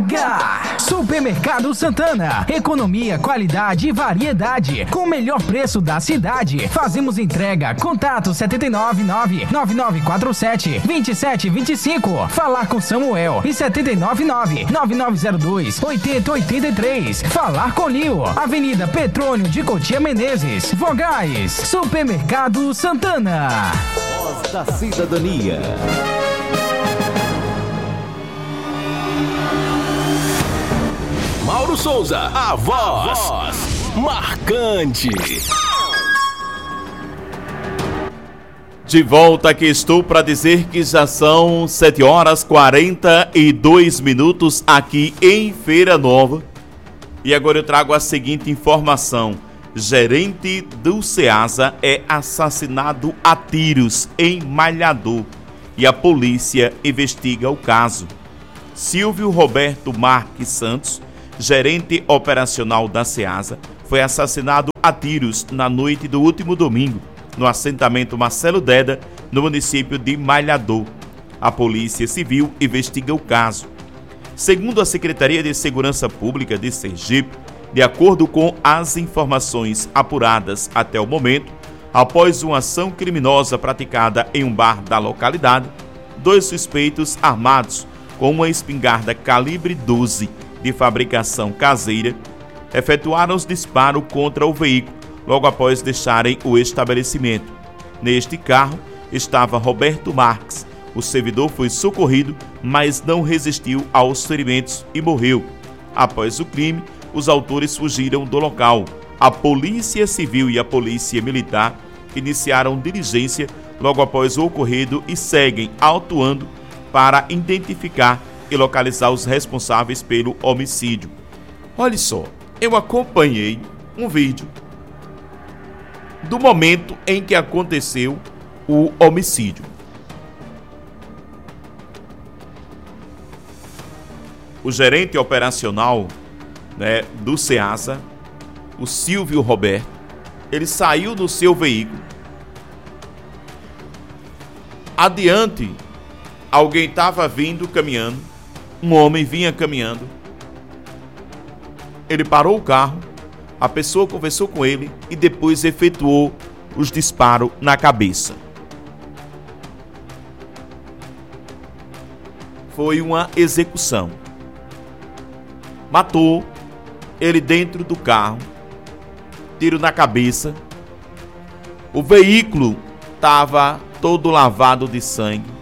Supermercado Santana. Economia, qualidade e variedade. Com o melhor preço da cidade. Fazemos entrega. Contato 799-9947-2725. Falar com Samuel. E 799-9902-8083. Falar com Lio. Avenida Petrônio de Cotia Menezes. Vogais. Supermercado Santana. Voz da Cidadania. Mauro Souza, a voz marcante. De volta, aqui estou para dizer que já são 7h42 aqui em Feira Nova. E agora eu trago a seguinte informação. Gerente do Ceasa é assassinado a tiros em Malhador e a polícia investiga o caso. Silvio Roberto Marques Santos, gerente operacional da Ceasa, foi assassinado a tiros na noite do último domingo, no assentamento Marcelo Deda, no município de Malhador. A Polícia Civil investiga o caso. Segundo a Secretaria de Segurança Pública de Sergipe, de acordo com as informações apuradas até o momento, após uma ação criminosa praticada em um bar da localidade, 2 suspeitos armados com uma espingarda calibre 12 de fabricação caseira efetuaram os disparos contra o veículo logo após deixarem o estabelecimento. Neste carro estava Roberto Marques. O servidor foi socorrido, mas não resistiu aos ferimentos e morreu. Após o crime, os autores fugiram do local. A Polícia Civil e a Polícia Militar iniciaram diligência logo após o ocorrido e seguem atuando para identificar e localizar os responsáveis pelo homicídio. Olha só, eu acompanhei um vídeo do momento em que aconteceu o homicídio. O gerente operacional, do Ceasa, o Silvio Roberto, ele saiu do seu veículo. Adiante, alguém estava vindo caminhando, um homem vinha caminhando. Ele parou o carro, a pessoa conversou com ele e depois efetuou os disparos na cabeça. Foi uma execução. Matou ele dentro do carro, tiro na cabeça. O veículo estava todo lavado de sangue.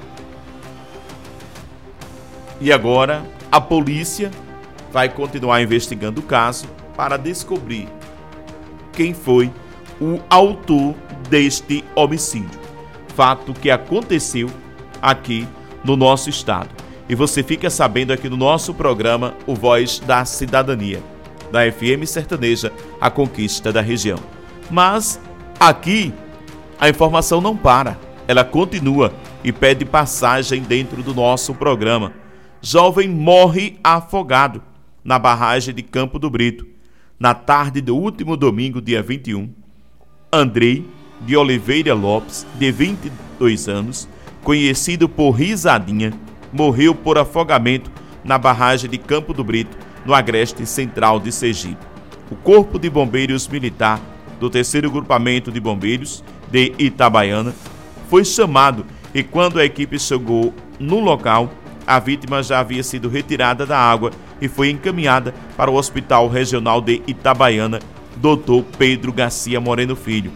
E agora a polícia vai continuar investigando o caso para descobrir quem foi o autor deste homicídio. Fato que aconteceu aqui no nosso estado. E você fica sabendo aqui no nosso programa O Voz da Cidadania, da FM Sertaneja, a conquista da região. Mas aqui a informação não para, ela continua e pede passagem dentro do nosso programa. Jovem morre afogado na barragem de Campo do Brito. Na tarde do último domingo, dia 21, Andrei de Oliveira Lopes, de 22 anos, conhecido por Risadinha, morreu por afogamento na barragem de Campo do Brito, no agreste central de Sergipe. O Corpo de Bombeiros Militar do 3º Grupamento de Bombeiros de Itabaiana foi chamado e quando a equipe chegou no local, a vítima já havia sido retirada da água e foi encaminhada para o Hospital Regional de Itabaiana, Dr. Pedro Garcia Moreno Filho,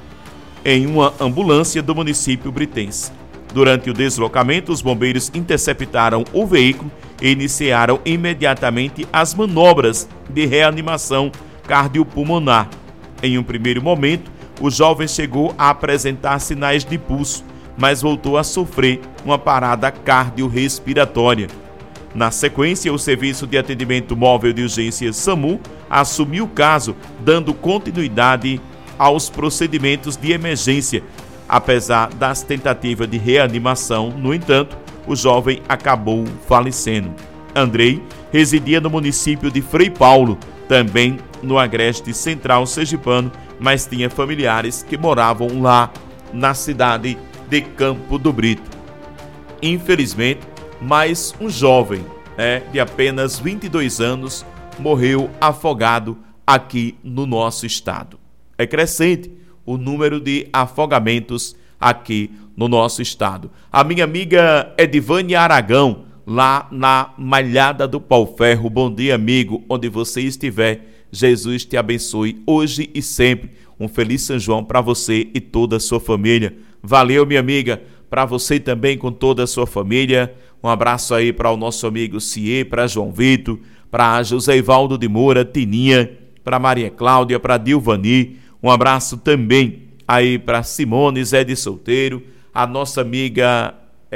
em uma ambulância do município britense. Durante o deslocamento, os bombeiros interceptaram o veículo e iniciaram imediatamente as manobras de reanimação cardiopulmonar. Em um primeiro momento, o jovem chegou a apresentar sinais de pulso, mas voltou a sofrer uma parada cardiorrespiratória. Na sequência, o Serviço de Atendimento Móvel de Urgência SAMU assumiu o caso, dando continuidade aos procedimentos de emergência. Apesar das tentativas de reanimação, no entanto, o jovem acabou falecendo. Andrei residia no município de Frei Paulo, também no agreste central sergipano, mas tinha familiares que moravam lá na cidade de Campo do Brito. Infelizmente, mais um jovem de apenas 22 anos, morreu afogado aqui no nosso estado. É crescente o número de afogamentos aqui no nosso estado. A minha amiga Edivânia Aragão, lá na Malhada do Pau-Ferro. Bom dia, amigo, onde você estiver. Jesus te abençoe hoje e sempre. Um feliz São João para você e toda a sua família. Valeu, minha amiga. Para você também com toda a sua família. Um abraço aí para o nosso amigo Cie, para João Vitor, para José Ivaldo de Moura, Tininha, para Maria Cláudia, para Dilvani. Um abraço também aí para Simone, Zé de Solteiro, a nossa amiga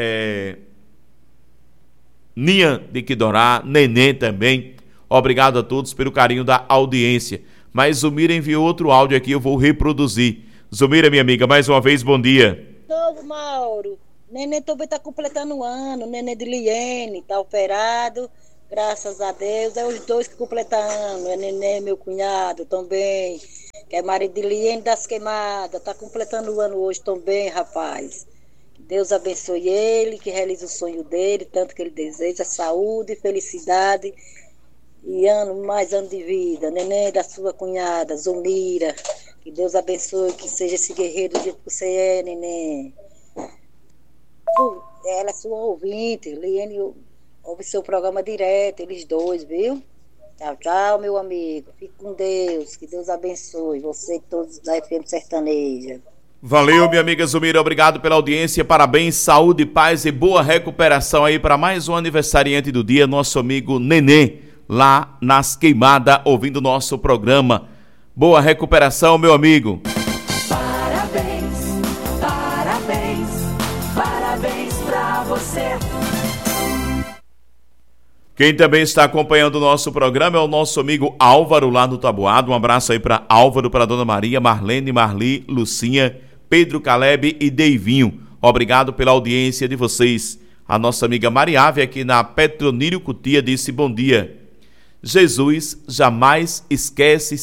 Ninha de Quidorá, Neném também. Obrigado a todos pelo carinho da audiência. Mas Zumira enviou outro áudio aqui, eu vou reproduzir. Zumira, minha amiga, mais uma vez, bom dia. Novo, Mauro. Neném também está completando um ano. Neném de Liene está operado, graças a Deus. É os dois que completam ano. É Neném, meu cunhado, também, que é marido de Liene das Queimadas. Está completando o ano hoje também, rapaz. Deus abençoe ele, que realize o sonho dele, tanto que ele deseja, saúde, felicidade e mais ano de vida. Neném da sua cunhada, Zumira, que Deus abençoe, que seja esse guerreiro do jeito que você é, Neném. Ela é sua ouvinte, Liene ouve seu programa direto, eles dois, viu? Tchau, tchau, meu amigo. Fique com Deus, que Deus abençoe você e todos da FM Sertaneja. Valeu, minha amiga Zumira, obrigado pela audiência, parabéns, saúde, paz e boa recuperação aí para mais um aniversariante do dia, nosso amigo Nenê, lá nas Queimadas, ouvindo nosso programa. Boa recuperação, meu amigo. Parabéns, parabéns, parabéns pra você. Quem também está acompanhando o nosso programa é o nosso amigo Álvaro, lá no Taboado. Um abraço aí para Álvaro, para Dona Maria, Marlene, Marli, Lucinha, Pedro Caleb e Deivinho. Obrigado pela audiência de vocês. A nossa amiga Mariave aqui na Petronírio Cutia disse bom dia. Jesus jamais esqueça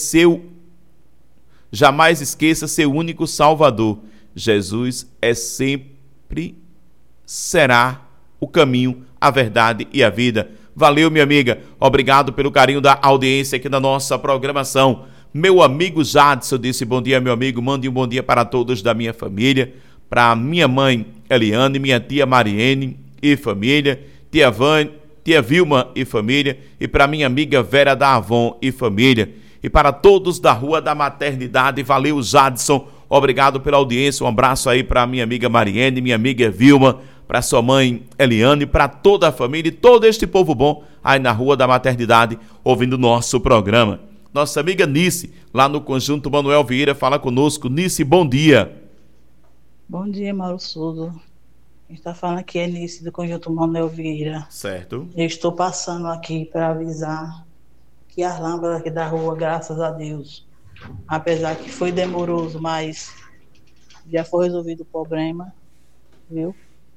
seu único Salvador. Jesus sempre será o caminho, a verdade e a vida. Valeu, minha amiga. Obrigado pelo carinho da audiência aqui na nossa programação. Meu amigo Jadson disse bom dia, meu amigo. Mande um bom dia para todos da minha família. Para minha mãe Eliane, minha tia Mariene e família. Tia Vânia, tia Vilma e família. E para minha amiga Vera da Avon e família. E para todos da Rua da Maternidade. Valeu, Jadson. Obrigado pela audiência. Um abraço aí para minha amiga Mariene, minha amiga Vilma, para sua mãe Eliane, para toda a família e todo este povo bom aí na Rua da Maternidade, ouvindo o nosso programa. Nossa amiga Nice, lá no Conjunto Manuel Vieira, fala conosco. Nice, bom dia. Bom dia, Mauro Souza. Quem está falando aqui é Nice, do Conjunto Manuel Vieira. Certo. Eu estou passando aqui para avisar que as lâmpadas aqui da rua, graças a Deus, apesar que foi demoroso, mas já foi resolvido o problema, viu?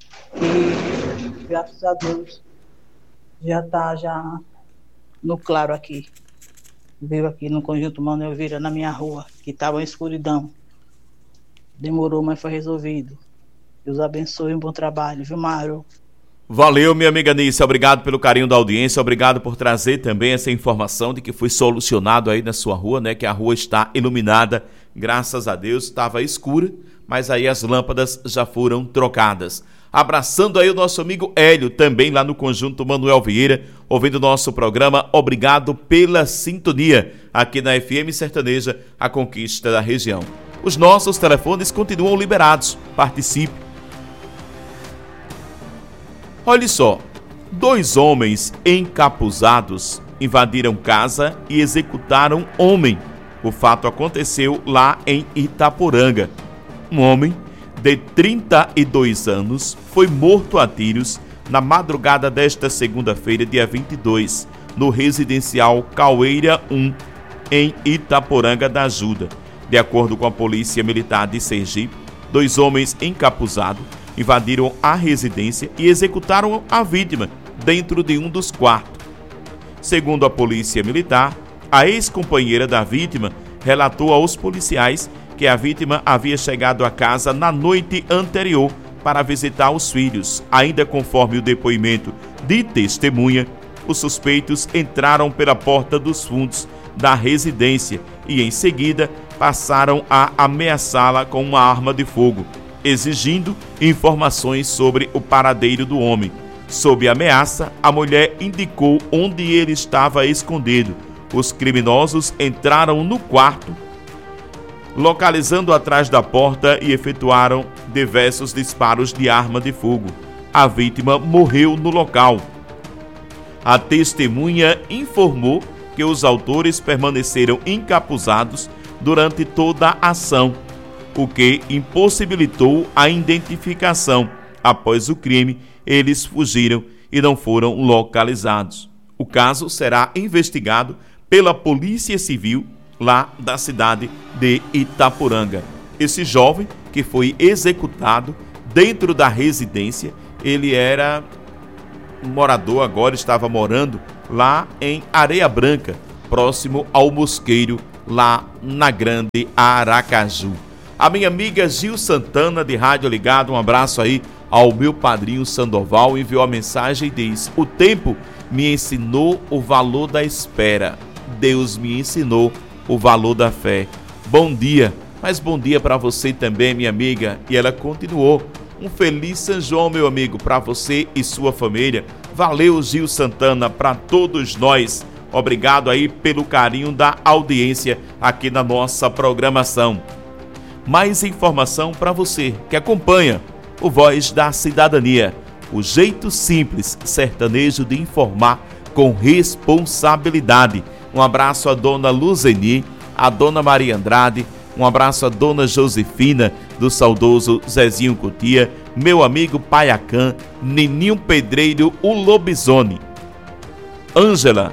E graças a Deus já está no claro aqui. Veio aqui no Conjunto Manuel Vieira, na minha rua, que estava em escuridão. Demorou, mas foi resolvido. Deus abençoe, um bom trabalho, viu, Mário? Valeu, minha amiga Nice, obrigado pelo carinho da audiência, obrigado por trazer também essa informação de que foi solucionado aí na sua rua, né, que a rua está iluminada, graças a Deus, estava escura, mas aí as lâmpadas já foram trocadas. Abraçando aí o nosso amigo Hélio, também lá no Conjunto Manuel Vieira, ouvindo o nosso programa. Obrigado pela sintonia aqui na FM Sertaneja, a conquista da região. Os nossos telefones continuam liberados. Participe. Olha só, 2 homens encapuzados invadiram casa e executaram homem. O fato aconteceu lá em Itaporanga. Um homem de 32 anos foi morto a tiros na madrugada desta segunda-feira, dia 22, no residencial Caueira 1, em Itaporanga da Ajuda. De acordo com a Polícia Militar de Sergipe, 2 homens encapuzados invadiram a residência e executaram a vítima dentro de um dos quartos. Segundo a Polícia Militar, a ex-companheira da vítima relatou aos policiais que a vítima havia chegado à casa na noite anterior para visitar os filhos. Ainda conforme o depoimento de testemunha, os suspeitos entraram pela porta dos fundos da residência e, em seguida, passaram a ameaçá-la com uma arma de fogo, exigindo informações sobre o paradeiro do homem. Sob ameaça, a mulher indicou onde ele estava escondido. Os criminosos entraram no quarto, localizando atrás da porta, e efetuaram diversos disparos de arma de fogo. A vítima morreu no local. A testemunha informou que os autores permaneceram encapuzados durante toda a ação, o que impossibilitou a identificação. Após o crime, eles fugiram e não foram localizados. O caso será investigado pela Polícia Civil lá da cidade de Itaporanga. Esse jovem que foi executado dentro da residência, ele era morador, agora estava morando lá em Areia Branca, próximo ao Mosqueiro, lá na Grande Aracaju. A minha amiga Gil Santana, de Rádio Ligado, um abraço aí ao meu padrinho Sandoval, enviou a mensagem e diz: o tempo me ensinou o valor da espera, Deus me ensinou o valor da fé. Bom dia, mas bom dia para você também, minha amiga. E ela continuou: um feliz São João, meu amigo, para você e sua família. Valeu, Gil Santana, para todos nós. Obrigado aí pelo carinho da audiência aqui na nossa programação. Mais informação para você que acompanha o Voz da Cidadania, o jeito simples sertanejo de informar com responsabilidade. Um abraço à dona Luzeni, à dona Maria Andrade, um abraço à dona Josefina, do saudoso Zezinho Cutia, meu amigo Paiacã, Nininho Pedreiro, o Lobisone, Ângela,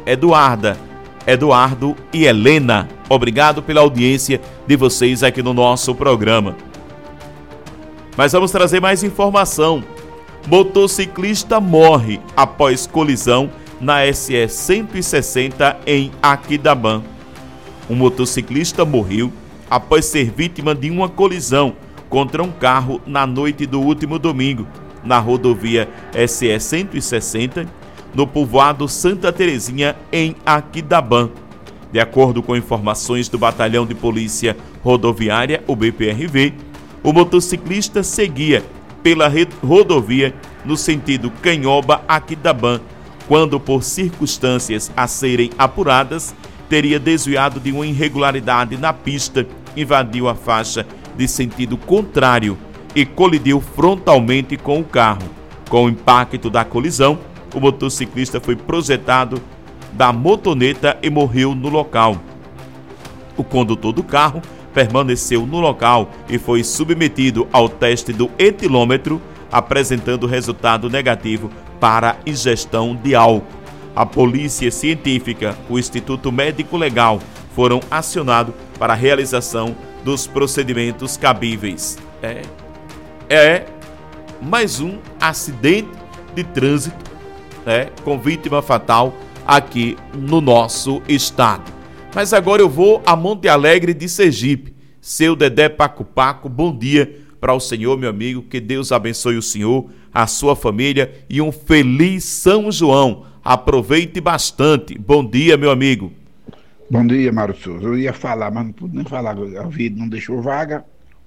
Eduardo e Helena. Obrigado pela audiência de vocês aqui no nosso programa. Mas vamos trazer mais informação. Motociclista morre após colisão na SE 160 em Aquidabã. Um motociclista morreu após ser vítima de uma colisão contra um carro na noite do último domingo, na rodovia SE 160, no povoado Santa Terezinha, em Aquidabã. De acordo com informações do Batalhão de Polícia Rodoviária, o BPRV, o motociclista seguia pela rodovia no sentido Canhoba-Aquidabã, quando, por circunstâncias a serem apuradas, teria desviado de uma irregularidade na pista, invadiu a faixa de sentido contrário e colidiu frontalmente com o carro. Com o impacto da colisão, o motociclista foi projetado da motoneta e morreu no local. O condutor do carro permaneceu no local e foi submetido ao teste do etilômetro, apresentando resultado negativo para ingestão de álcool. A Polícia Científica, o Instituto Médico Legal foram acionados para a realização dos procedimentos cabíveis. É mais um acidente de trânsito, com vítima fatal aqui no nosso estado. Mas agora eu vou a Monte Alegre de Sergipe. Seu Dedé Paco Paco, bom dia para o senhor, meu amigo. Que Deus abençoe o senhor, a sua família e um feliz São João. Aproveite bastante. Bom dia, meu amigo. Bom dia, Mário Souza. Eu ia falar, mas não pude nem falar. A vida não deixou vaga.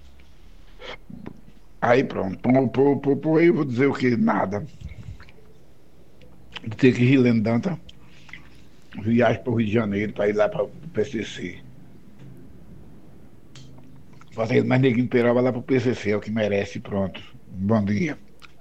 Aí pronto. Aí eu vou dizer o que? Nada. De ter que ir Lendanta. Viagem para o Rio de Janeiro para ir lá para o PCC. Fazendo mais neguinho Peroba lá para o PCC, é o que merece. Pronto. Bom dia.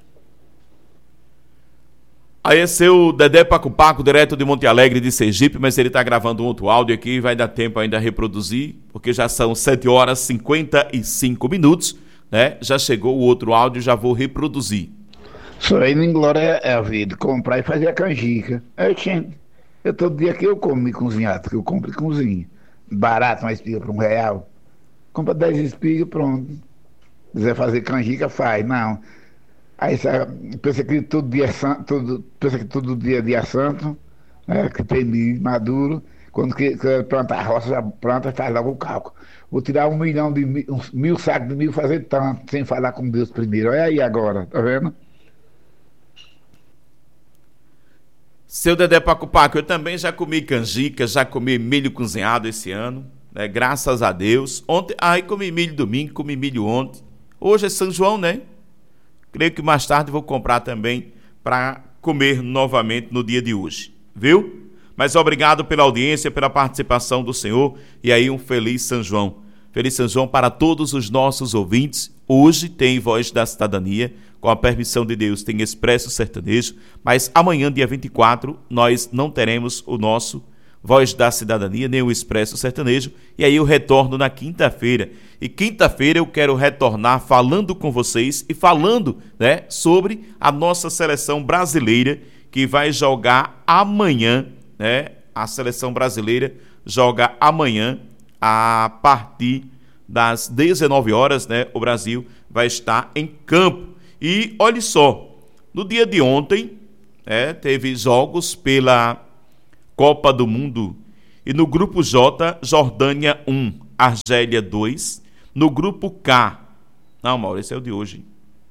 Aí é seu Dedé Paco Paco, direto de Monte Alegre de Sergipe, mas ele está gravando um outro áudio aqui, vai dar tempo ainda a reproduzir, porque já são 7 horas e 55 minutos, né? Já chegou o outro áudio, já vou reproduzir. Só aí em Glória é a vida, comprar e fazer a canjica. Eu todo dia que eu como me cozinhar, porque eu compro e cozinho. Barato, uma espiga por R$1. Compra 10 espigas, pronto. Se quiser fazer canjica, faz. Não. Aí pensa que todo dia é santo, pensa que todo dia é dia santo, que tem milho maduro. Quando que planta a roça, já planta, faz logo o cálculo. Vou tirar 1 milhão de milho, uns 1.000 sacos de milho, fazer tanto, sem falar com Deus primeiro. Olha aí agora, tá vendo? Seu Dedé Paco, eu também já comi canjica, já comi milho cozinhado esse ano, né? Graças a Deus. Ontem, comi milho domingo, comi milho ontem. Hoje é São João, né? Creio que mais tarde vou comprar também para comer novamente no dia de hoje, viu? Mas obrigado pela audiência, pela participação do senhor, e aí um feliz São João. Feliz São João para todos os nossos ouvintes. Hoje tem Voz da Cidadania, com a permissão de Deus, tem Expresso Sertanejo, mas amanhã, dia 24, nós não teremos o nosso Voz da Cidadania, nem o Expresso Sertanejo, e aí eu retorno na quinta-feira. E quinta-feira eu quero retornar falando com vocês e falando, né, sobre a nossa seleção brasileira, que vai jogar amanhã, né? A seleção brasileira joga amanhã a partir das 19 horas, né? O Brasil vai estar em campo. E olha só, no dia de ontem, teve jogos pela Copa do Mundo. E no grupo J, Jordânia 1, Argélia 2. No grupo K, não, Mauro, esse é o de hoje.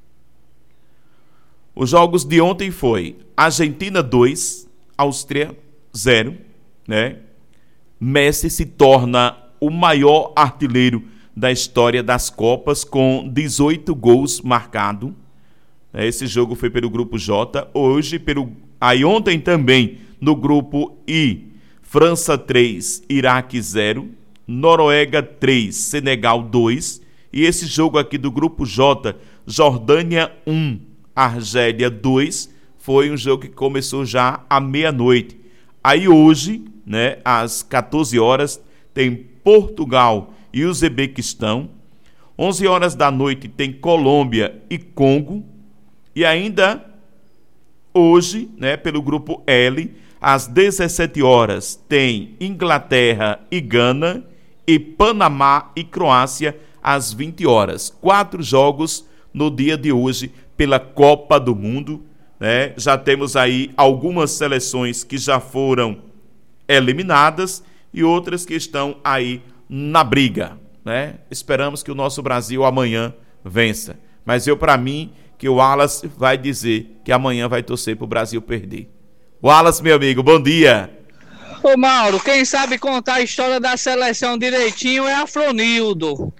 Os jogos de ontem foi Argentina 2, Áustria 0, né? Messi se torna o maior artilheiro da história das Copas com 18 gols marcados. Esse jogo foi pelo grupo J. Ontem também no grupo I, França 3, Iraque 0, Noruega 3, Senegal 2. E esse jogo aqui do grupo J, Jordânia 1, Argélia 2, foi um jogo que começou já à meia-noite. Aí hoje, né, às 14 horas, tem Portugal e Uzbequistão. 11 horas da noite tem Colômbia e Congo. E ainda hoje, né, pelo grupo L, às 17 horas tem Inglaterra e Gana, e Panamá e Croácia às 20 horas. 4 jogos no dia de hoje pela Copa do Mundo, né? Já temos aí algumas seleções que já foram eliminadas e outras que estão aí na briga, né? Esperamos que o nosso Brasil amanhã vença. Mas para mim, que o Wallace vai dizer que amanhã vai torcer para o Brasil perder. Wallace, meu amigo, bom dia. Ô Mauro, quem sabe contar a história da seleção direitinho é Afronildo.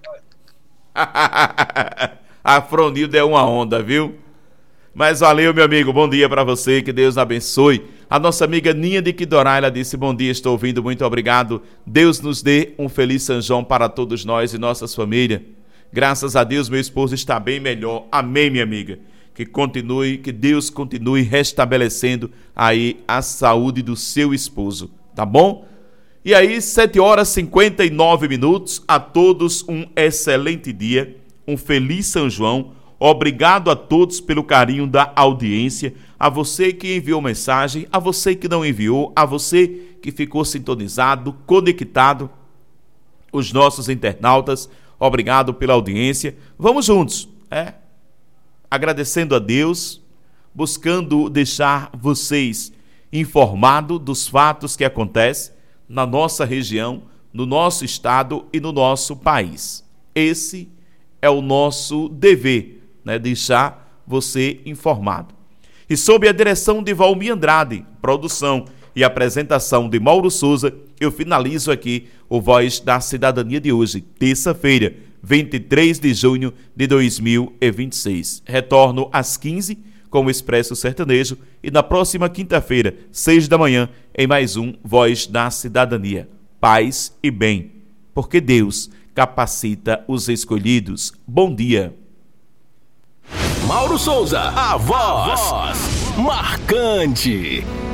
Afronildo é uma onda, viu? Mas valeu, meu amigo, bom dia para você, que Deus abençoe. A nossa amiga Ninha de Quidorá, ela disse, bom dia, estou ouvindo, muito obrigado. Deus nos dê um feliz São João para todos nós e nossas famílias. Graças a Deus, meu esposo está bem melhor. Amém, minha amiga. Que Deus continue restabelecendo aí a saúde do seu esposo, tá bom? E aí, 7 horas e 59 minutos, a todos um excelente dia, um feliz São João. Obrigado a todos pelo carinho da audiência, a você que enviou mensagem, a você que não enviou, a você que ficou sintonizado, conectado, os nossos internautas, obrigado pela audiência. Vamos juntos, agradecendo a Deus, buscando deixar vocês informados dos fatos que acontecem na nossa região, no nosso estado e no nosso país. Esse é o nosso dever, né? Deixar você informado. E sob a direção de Valmir Andrade, produção e apresentação de Mauro Souza, eu finalizo aqui o Voz da Cidadania de hoje, terça-feira, 23 de junho de 2026. Retorno às 15 com o Expresso Sertanejo e na próxima quinta-feira, 6 da manhã, em mais um Voz da Cidadania. Paz e bem, porque Deus capacita os escolhidos. Bom dia. Mauro Souza, a voz marcante.